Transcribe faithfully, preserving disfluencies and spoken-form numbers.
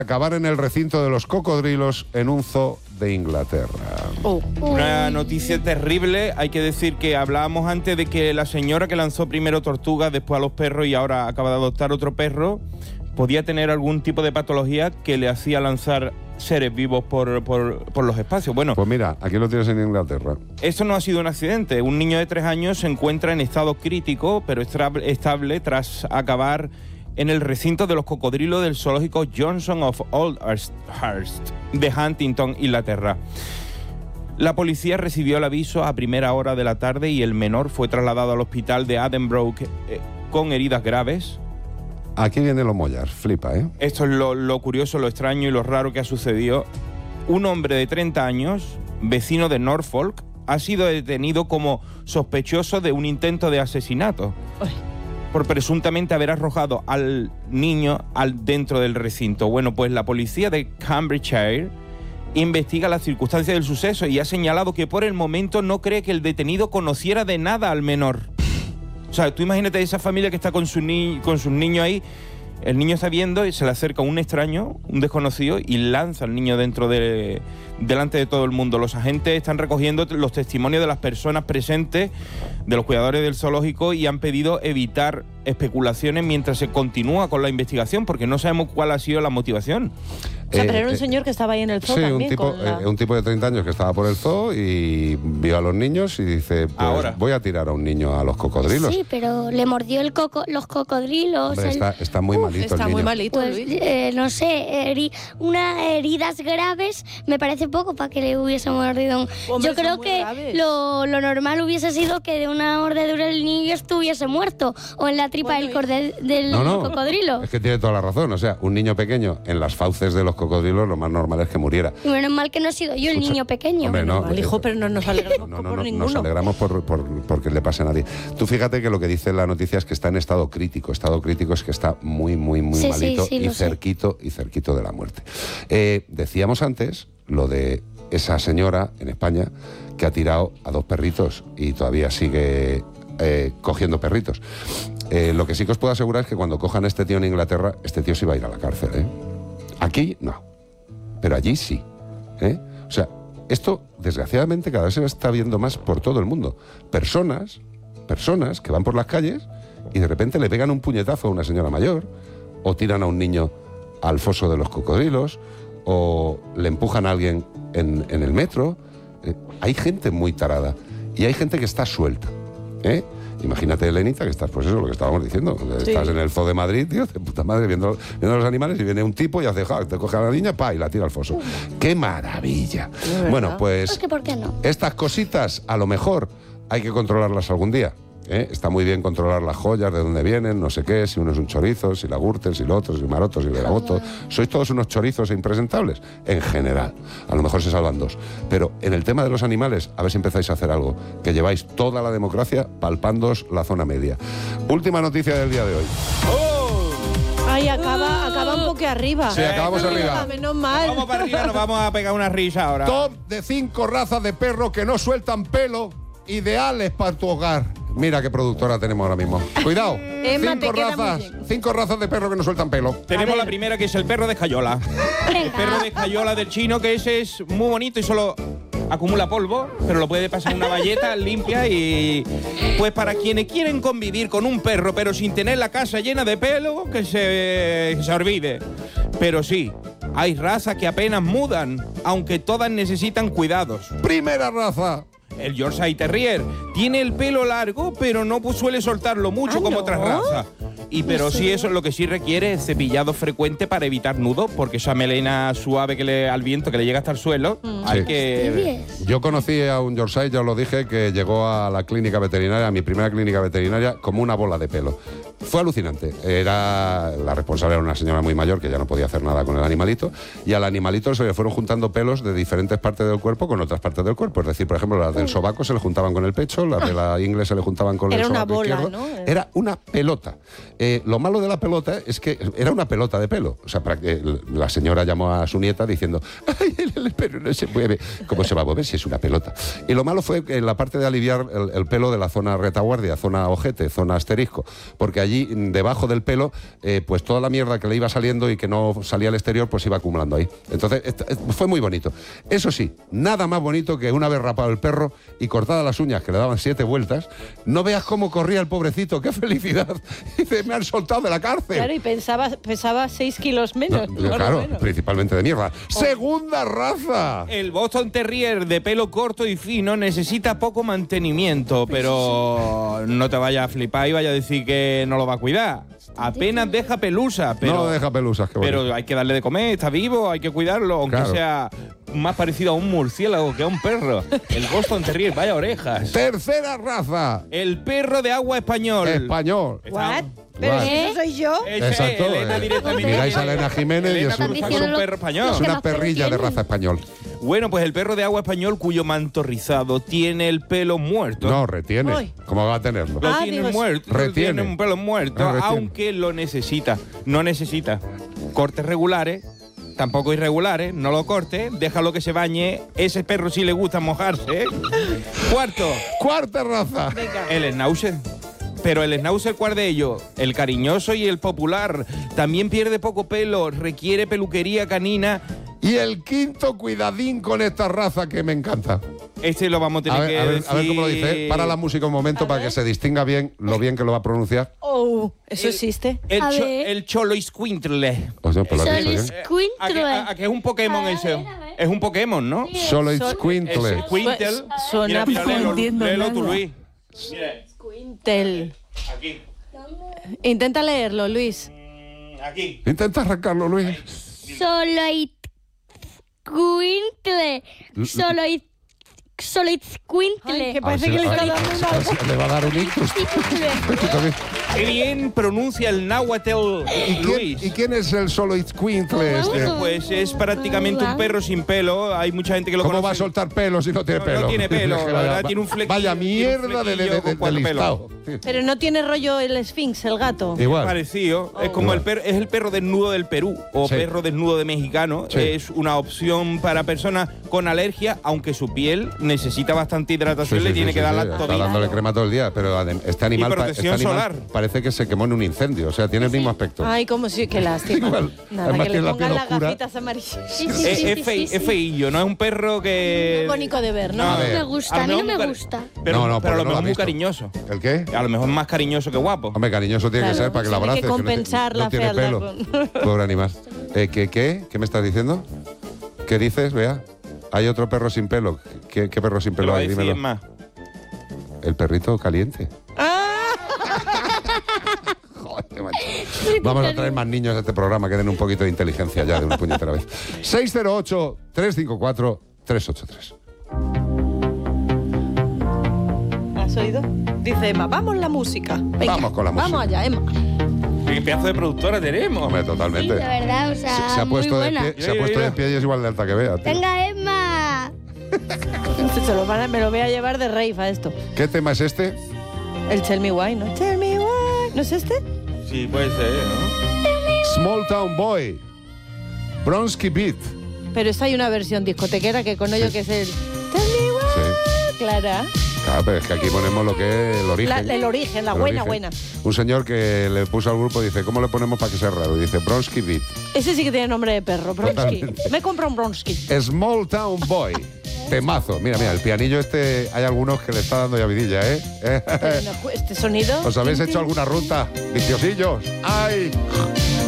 Acabar en el recinto de los cocodrilos en un zoo de Inglaterra. Oh. Una noticia terrible. Hay que decir que hablábamos antes de que la señora que lanzó primero tortugas, después a los perros y ahora acaba de adoptar otro perro, podía tener algún tipo de patología que le hacía lanzar seres vivos por, por, por los espacios. Bueno, pues mira, aquí lo tienes en Inglaterra. Esto no ha sido un accidente. Un niño de tres años se encuentra en estado crítico, pero estable tras acabar en el recinto de los cocodrilos del zoológico Johnson of Oldhurst de Huntington, Inglaterra. La policía recibió el aviso a primera hora de la tarde y el menor fue trasladado al hospital de Addenbrooke eh, con heridas graves. Aquí vienen los mollas, flipa, ¿eh? Esto es lo, lo curioso, lo extraño y lo raro que ha sucedido. Un hombre de treinta años, vecino de Norfolk, ha sido detenido como sospechoso de un intento de asesinato. Uy. Por presuntamente haber arrojado al niño al dentro del recinto. Bueno, pues la policía de Cambridgeshire investiga las circunstancias del suceso y ha señalado que por el momento no cree que el detenido conociera de nada al menor. O sea, tú imagínate esa familia que está con, su ni- con sus niños ahí, el niño está viendo y se le acerca un extraño, un desconocido, y lanza al niño dentro de, delante de todo el mundo. Los agentes están recogiendo los testimonios de las personas presentes, de los cuidadores del zoológico, y han pedido evitar especulaciones mientras se continúa con la investigación, porque no sabemos cuál ha sido la motivación. O sea, pero era un eh, señor que estaba ahí en el zoo sí, también. un tipo, con la... eh, un tipo de treinta años que estaba por el zoo y vio a los niños y dice, pues Ahora. voy a tirar a un niño a los cocodrilos. Sí, pero le mordió el coco, los cocodrilos. Hombre, el... está, está muy Uf, malito está el niño. muy malito, Pues, Luis. eh, no sé, heri- unas heridas graves me parece poco para que le hubiese mordido. un- Hombre, Yo son creo muy que graves. lo, lo normal hubiese sido que de una mordedura el niño estuviese muerto o en la tripa Bueno, del, corde- del No, no, cocodrilo. es que tiene toda la razón. O sea, un niño pequeño en las fauces de los cocodrilos, lo más normal es que muriera. Y menos mal que no he sido yo el Escucha, niño pequeño. hombre, no, Mal, hijo, pero no nos alegramos No, no, por no, ninguno. nos alegramos por, por, porque le pase a nadie. Tú fíjate que lo que dice la noticia es que está en estado crítico. Estado crítico es que está muy, muy, muy Sí, sí, malito sí, y lo sé. cerquito y cerquito de la muerte. Eh, decíamos antes lo de esa señora en España que ha tirado a dos perritos y todavía sigue eh, cogiendo perritos. Eh, lo que sí que os puedo asegurar es que cuando cojan a este tío en Inglaterra, este tío sí va a ir a la cárcel, ¿eh? Aquí no, pero allí sí, ¿eh? O sea, esto desgraciadamente cada vez se está viendo más por todo el mundo. Personas, personas que van por las calles y de repente le pegan un puñetazo a una señora mayor, o tiran a un niño al foso de los cocodrilos, o le empujan a alguien en, en el metro. Eh, hay gente muy tarada y hay gente que está suelta, ¿eh? Imagínate, Elenita, que estás, pues eso, lo que estábamos diciendo. Sí. Estás en el zoo de Madrid, tío, de puta madre, viendo, viendo los animales y viene un tipo y hace, ja, te coge a la niña, pa, y la tira al foso. ¡Qué maravilla! Bueno, pues Pues que ¿por qué no? estas cositas, a lo mejor, hay que controlarlas algún día. ¿eh? Está muy bien controlar las joyas, de dónde vienen, no sé qué, si uno es un chorizo, si la Gürtel, si lo otro, si Maroto, si Veragoto. Sois todos unos chorizos e impresentables, en general. A lo mejor se salvan dos. Pero en el tema de los animales, a ver si empezáis a hacer algo, que lleváis toda la democracia palpándoos la zona media. Última noticia del día de hoy. Ay, acaba, acaba un poco arriba. Sí, acabamos Menos arriba. mal, Menos mal. Vamos para arriba, nos vamos a pegar una risa ahora. Top de cinco razas de perros que no sueltan pelo, ideales para tu hogar. Mira qué productora tenemos ahora mismo. Cuidado. Emma, cinco te queda muy razas, bien. cinco razas de perros que no sueltan pelo. Tenemos A ver. la primera, que es el perro de escayola. El perro de escayola del chino, que ese es muy bonito y solo acumula polvo, pero lo puede pasar en una bayeta limpia. Y pues para quienes quieren convivir con un perro pero sin tener la casa llena de pelo, que se, que se olvide. Pero sí, hay razas que apenas mudan, aunque todas necesitan cuidados. Primera raza. El Yorkshire Terrier tiene el pelo largo, pero no pues, suele soltarlo mucho Ah, como ¿no? otras razas. Y pero sí, eso es lo que sí requiere es cepillado frecuente para evitar nudos, porque esa melena suave que le, al viento que le llega hasta el suelo, hay Sí. que... Tibies. Yo conocí a un Yorkshire, ya os lo dije, que llegó a la clínica veterinaria, a mi primera clínica veterinaria, como una bola de pelo. Fue alucinante. Era la responsable era una señora muy mayor que ya no podía hacer nada con el animalito, y al animalito se le fueron juntando pelos de diferentes partes del cuerpo con otras partes del cuerpo. Es decir, por ejemplo, las del sobaco se le juntaban con el pecho, las de la ingle se le juntaban con Era el una sobaco bola, izquierdo. ¿no? Era una pelota. Eh, lo malo de la pelota es que era una pelota de pelo. O sea, para que la señora llamó a su nieta diciendo, ¡ay, el pero no se mueve. ¿Cómo se va a mover si es una pelota? Y lo malo fue en la parte de aliviar el, el pelo de la zona retaguardia, zona ojete, zona asterisco, porque allí debajo del pelo, eh, pues toda la mierda que le iba saliendo y que no salía al exterior, pues iba acumulando ahí. Entonces esto, fue muy bonito. Eso sí, nada más bonito que una vez rapado el perro y cortadas las uñas, que le daban siete vueltas, no veas cómo corría el pobrecito, qué felicidad. Dice, me han soltado de la cárcel. Claro, y pensaba, pesaba seis kilos menos. No, claro, principalmente de mierda. Oh. Segunda raza. El Boston Terrier de pelo corto y fino necesita poco mantenimiento, pero no te vayas a flipar y vaya a decir que no lo va a cuidar. Apenas deja pelusa, pero... No deja pelusas, qué bonito. Pero hay que darle de comer, está vivo, hay que cuidarlo, aunque claro. sea más parecido a un murciélago que a un perro. El Boston Terrier, vaya orejas. Tercera raza. El perro de agua español. Español. ¿What? ¿Pero eso soy yo? Exacto. Elena, directamente. Miráis a Elena Jiménez Elena, y es un, es un perro español. Es una perrilla de raza español. Bueno, pues el perro de agua español cuyo manto rizado tiene el pelo muerto. No, retiene. Ay. ¿Cómo va a tenerlo? Lo ah, tiene Dios. muerto. Retiene. Tiene un pelo muerto, ah, aunque lo necesita. No necesita cortes regulares, tampoco irregulares, no lo corte, déjalo que se bañe. Ese perro sí le gusta mojarse. Cuarto. Cuarta raza. Venga. El Schnauzer. Pero el Schnauzer, ¿cuál de ellos? El cariñoso y el popular. También pierde poco pelo, requiere peluquería canina. Y el quinto cuidadín con esta raza que me encanta. Este lo vamos a tener a ver, que a ver, decir... A ver cómo lo dice. Para la música un momento a para ver. que se distinga bien lo bien que lo va a pronunciar. Oh, ¿eso el, existe? El, cho, el Choloiscuintle. O sea, pues Choloiscuintle. ¿A, a, a que es un Pokémon ese? Es un Pokémon, ¿no? Sí. Choloiscuintle. Squintle. Suena mira, mira, léelo, léelo tú, Luis. Mira. Squintle. Aquí. Intenta leerlo, Luis. Aquí. Intenta arrancarlo, Luis. Soloiscuintle. Soloiscuintle. Soloiscuintle. Que parece que le está dando una... Le va a dar un ictus. Qué bien pronuncia el náhuatl, ¿Y quién, Luis. ¿Y quién es el Soloiscuintle este? Bueno, pues es prácticamente un perro sin pelo. Hay mucha gente que lo ¿Cómo conoce. va a soltar pelo si no tiene no, pelo? No tiene pelo, la verdad, tiene un flequillo. Vaya mierda de, de, de, de, de listado. Pero no tiene rollo el Sphinx, el gato. Igual. Parecido. Oh. Es como Igual. el perro, es el perro desnudo del Perú o Sí. perro desnudo de mexicano. Sí. Es una opción para personas con alergia, aunque su piel necesita bastante hidratación, Sí, sí, le tiene sí, que sí, dar sí. la Está todita. dándole crema todo el día, pero adem- este animal, Y protección este animal solar. parece que se quemó en un incendio, o sea, tiene el mismo aspecto. Ay, como si, qué lástima. Igual. Nada, Además que tiene le la pongan piel las oscura. gafitas amarillas. Sí, sí, Es, sí, es, sí, fei- sí, es sí. feillo, no es un perro que... Bonito de ver, ¿no? A No ver. me A gusta, lo a mí no mejor me muy gusta. Pero, No, no, pero a porque lo no lo mejor has muy visto. cariñoso. ¿El qué? A lo mejor más cariñoso que guapo. Hombre, cariñoso tiene Claro, que ser para que la tiene abraces. que no compensar te- la no tiene fealdad pelo. con- Pobre animal. Eh, ¿qué, qué? ¿Qué me estás diciendo? ¿Qué dices, Bea? Hay otro perro sin pelo. ¿Qué, qué perro sin Te pelo lo voy a hay? decir Dímelo. más. El perrito caliente. ¡Ah! Joder, macho. Vamos a traer más niños a este programa que den un poquito de inteligencia ya de una puñetera vez. seis cero ocho, tres cinco cuatro, tres ocho tres. ¿Has oído? Dice Emma, vamos la música. Venga, Vamos con la música. Vamos allá, Emma. ¿Qué pedazo de productora tenemos? Hombre, Sí, totalmente. de verdad, o sea, se, se ha muy puesto de buena. pie, se ha Mira, puesto de mira. pie y es igual de alta que Bea, tío. Venga, Emma. Se lo van a- me lo voy a llevar de rave a esto. ¿Qué tema es este? El Tell Me Why, ¿no? Tell Me Why. ¿No es este? Sí, puede ser, ¿no? Small Town Boy. Bronski Beat. Pero esta hay una versión discotequera que con ello Sí. que es el Tell Me Why. Sí. Clara. Claro, pero es que aquí ponemos lo que es el origen. La- el origen, la El buena, origen. buena. Un señor que le puso al grupo, dice, ¿cómo le ponemos para que sea raro? Dice, Bronski Beat. Ese sí que tiene nombre de perro, Bronsky. Totalmente. Me compro un Bronsky. Small Town Boy. Temazo. Mira, mira, el pianillo este, hay algunos que le está dando ya vidilla, ¿eh? Pero no, este sonido. ¿Os habéis hecho alguna ruta? Viciosillos. ¡Ay!